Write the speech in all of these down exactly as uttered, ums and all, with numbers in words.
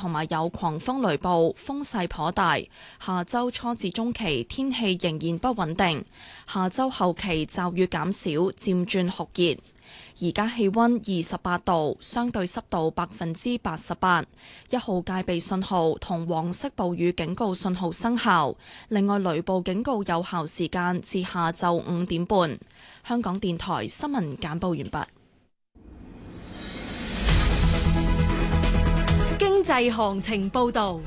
同埋有狂風雷暴，風勢頗大。下周初至中期天氣仍然不穩定，下周後期驟雨減少，漸轉酷熱。而家氣溫二十八度，相對濕度百分之八十八，一號戒備信號同黃色暴雨警告信號生效。另外，雷暴警告有效時間至下晝五點半。香港電台新聞簡報完畢。 經濟行情報道。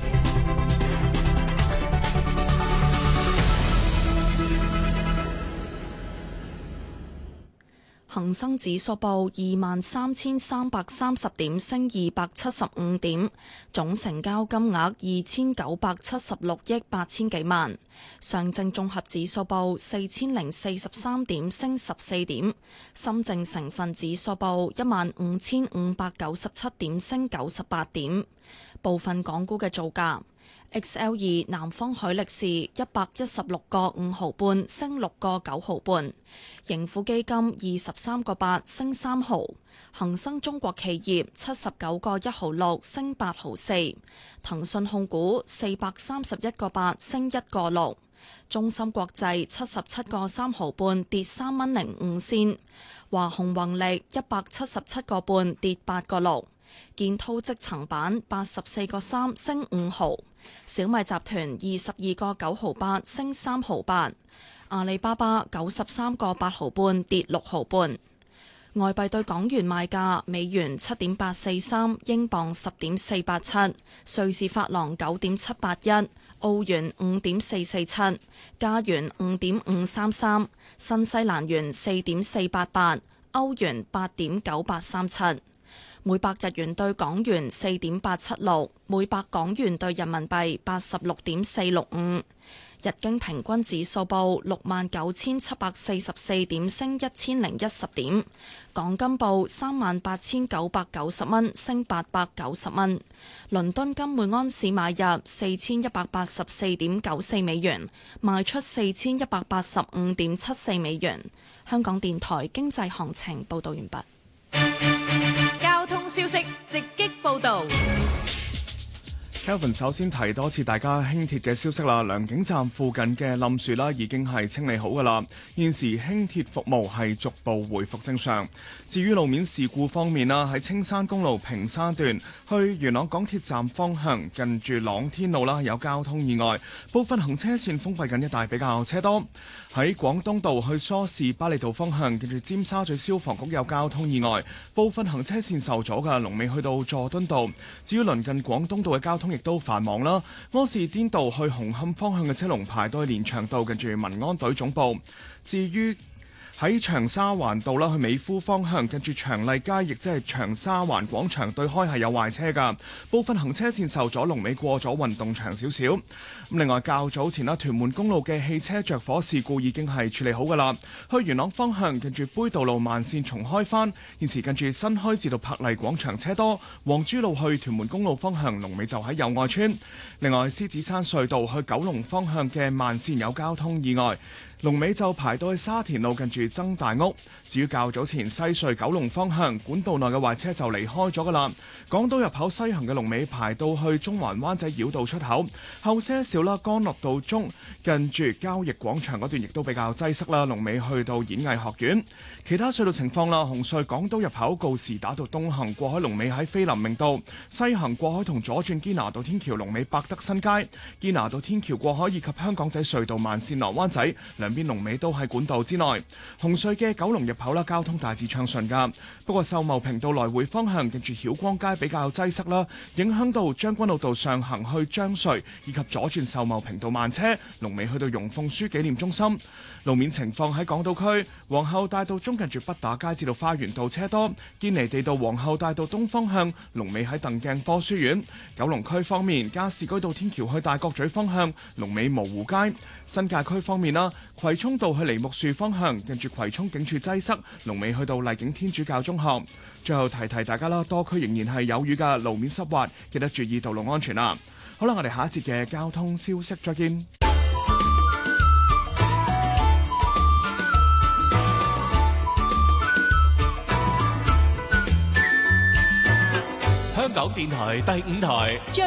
恒生指數報二萬三千三百三十點，升二百七十五點，總成交金額二千九百七十六億八千幾萬。上證綜合指數報四千零四十三點，升十四點。深證成分指數報一萬五千五百九十七點，升九十八點。部分港股嘅造價。X L 二南方海力士一百一十六個五毫半，升六個九毫半。盈富基金二十三個八，升三毫。恒生中國企業七十九個一毫六，升八毫四。騰訊控股四百三十一個八，升一個六。中芯國際七十七個三毫半，跌三蚊零五仙。華虹宏力一百七十七個半，跌八個六。建滔積層板八十四個三，升五毫。小米集團二十二個九毫八，升三毫八。阿里巴巴九十三個八毫半，跌六毫半。外幣對港元賣價：美元七點八四三，英鎊十點四八七，瑞士法郎九點七八一，澳元五點四四七，加元五點五三三，新西蘭元四點四八八，歐元八點九八三七。每百日元對港元四點八七六，每百港元對人民幣八十六點四六五。日經平均指數報六萬九千七百四十四點，升一千零一十點。港金報三萬八千九百九十蚊，升八百九十蚊。倫敦金每安士買入四千一百八十四點九四美元，賣出四千一百八十五點七四美元。香港電台經濟行情報道完畢。 交通消息直擊報道。 Kelvin 首先提多次大家輕鐵嘅消息啦，良景站附近嘅冧樹啦已經係清理好噶啦，現時輕鐵服務係逐步回復正常。至於路面事故方面啦，喺青山公路屏山段去元朗港鐵站方向近住朗天路啦有交通意外，部分行車線封閉緊，一帶比較車多。喺廣東道去梳士巴利道方向近住尖沙咀消防局有交通意外，部分行車線受阻嘅，龍尾去到佐敦道。至於鄰近廣東道嘅交通亦都繁忙啦，柯士甸道去紅磡方向嘅車龍排到去連翔道近住民安隊總部。至於喺長沙灣道啦，去美孚方向近住長麗街，亦即係長沙灣廣場對開係有壞車㗎，部分行車線受阻，龍尾過咗運動場少少。咁另外較早前啦，屯門公路嘅汽車着火事故已經係處理好㗎啦，去元朗方向近住杯渡路慢線重開返，現時近住新開至到柏麗廣場車多，黃珠路去屯門公路方向龍尾就喺友愛邨。另外獅子山隧道去九龍方向嘅慢線有交通意外，龍尾就排到去沙田路近住曾大屋。至於較早前西隧九龍方向管道內嘅壞車就離開咗噶啦，港島入口西行嘅龍尾排到去中環灣仔繞道出口，後些少啦，干諾道中近住交易廣場嗰段亦都比較擠塞啦，龍尾去到演藝學院。其他隧道情況啦，紅隧港島入口告士打道東行過海龍尾喺菲林明道，西行過海同左轉堅拿道天橋龍尾百德新街，堅拿道天橋過海以及香港仔隧道慢線落灣仔兩邊龍尾都喺管道之內。紅隧嘅九龍入口啦，交通大致暢順噶，不過秀茂坪道來回方向近住曉光街比較擠塞啦，影響到將軍澳道上行去將隧以及左轉秀茂坪道慢車，龍尾去到容鳳書紀念中心。路面情況喺港島區皇后大道中近住畢打街至到花園道車多，堅尼地道皇后大道東方向龍尾喺鄧鏡科書院。九龍區方面，加士居道天橋去大角咀方向龍尾蕪湖街。新界區方面啦，葵涌道去梨木樹方向近住葵涌警署擠塞，龍尾去到麗景天主教中學。最後提提大家啦，多區仍然係有雨㗎，路面濕滑，記得注意道路安全啦。好啦，我哋下一節嘅交通消息再見。 香港電台第五台。